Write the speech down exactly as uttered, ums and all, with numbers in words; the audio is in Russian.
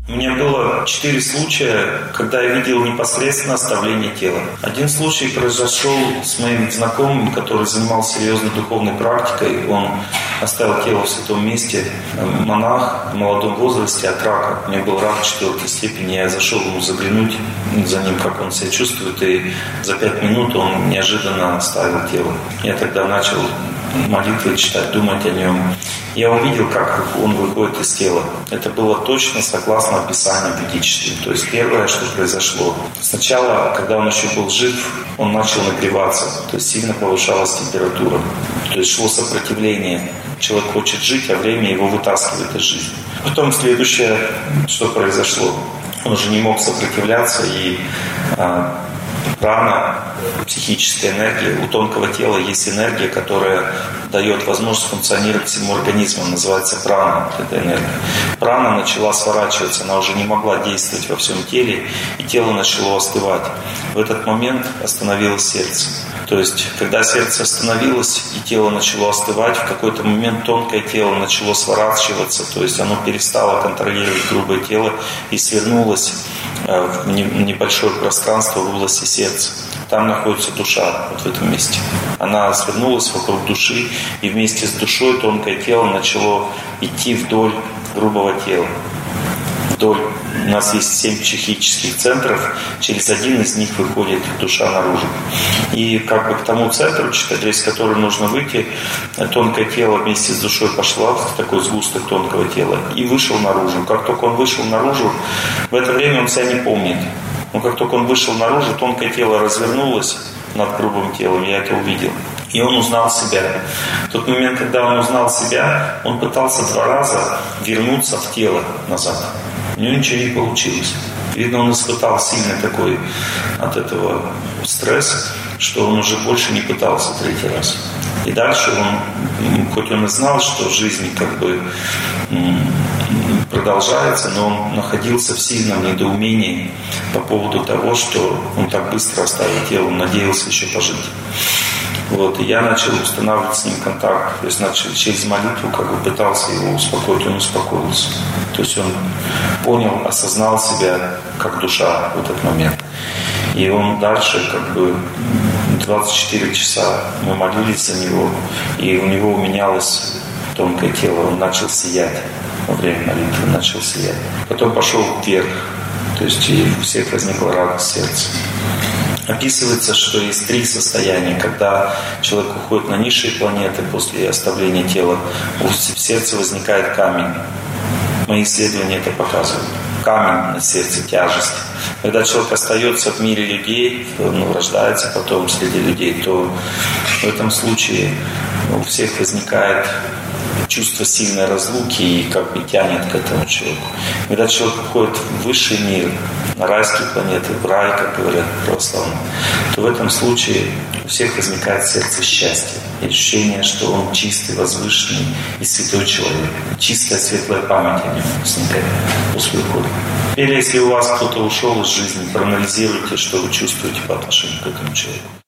У меня было четыре случая, когда я видел непосредственно оставление тела. Один случай произошел с моим знакомым, который занимался серьезной духовной практикой. Он оставил тело в святом месте. Монах в молодом возрасте от рака. У него был рак четвертой степени. Я зашел ему заглянуть за ним, как он себя чувствует. И за пять минут он неожиданно оставил тело. Я тогда начал молитвы читать, думать о нем. Я увидел, как он выходит из тела. Это было точно согласно описанию ведическим. То есть первое, что произошло. Сначала, когда он еще был жив, он начал нагреваться. То есть сильно повышалась температура. То есть шло сопротивление. Человек хочет жить, а время его вытаскивает из жизни. Потом следующее, что произошло. Он уже не мог сопротивляться, и а, прана, психическая энергия. У тонкого тела есть энергия, которая дает возможность функционировать всему организму. Называется прана, эта энергия. Прана начала сворачиваться, она уже не могла действовать во всем теле, и тело начало остывать. В этот момент остановилось сердце. То есть, когда сердце остановилось и тело начало остывать, в какой-то момент тонкое тело начало сворачиваться, то есть оно перестало контролировать грубое тело и свернулось в небольшое пространство в области сердца. Там находится душа, вот в этом месте. Она свернулась вокруг души, и вместе с душой тонкое тело начало идти вдоль грубого тела. Вдоль. У нас есть семь психических центров, через один из них выходит душа наружу. И как бы к тому центру, через который нужно выйти, тонкое тело вместе с душой пошло в такой сгусток тонкого тела и вышел наружу. Как только он вышел наружу, в это время он себя не помнит. Но как только он вышел наружу, тонкое тело развернулось над грубым телом, я это увидел. И он узнал себя. В тот момент, когда он узнал себя, он пытался два раза вернуться в тело назад. У него ничего не получилось. Видно, он испытал сильный такой от этого стресс, что он уже больше не пытался третий раз. И дальше он, хоть он и знал, что жизнь как бы продолжается, но он находился в сильном недоумении по поводу того, что он так быстро оставил тело, он надеялся еще пожить. Вот, и я начал устанавливать с ним контакт, то есть начал через молитву, как бы пытался его успокоить, он успокоился. То есть он понял, осознал себя как душа в этот момент. И он дальше как бы двадцать четыре часа мы молились за него, и у него менялось тонкое тело, он начал сиять во время молитвы, начал сиять. Потом пошел вверх, то есть и у всех возникла радость сердца. Описывается, что есть три состояния. Когда человек уходит на низшие планеты после оставления тела, в сердце возникает камень. Мои исследования это показывают. Камень на сердце, тяжесть. Когда человек остается в мире людей, ну, рождается потом среди людей, то в этом случае у всех возникает чувство сильной разлуки и как бы тянет к этому человеку. Когда человек уходит в высший мир, на райские планеты, в рай, как говорят православные, то в этом случае у всех возникает сердце счастья. И ощущение, что он чистый, возвышенный и святой человек. Чистая, светлая память о нем возникает после ухода. Или если у вас кто-то ушел из жизни, проанализируйте, что вы чувствуете по отношению к этому человеку.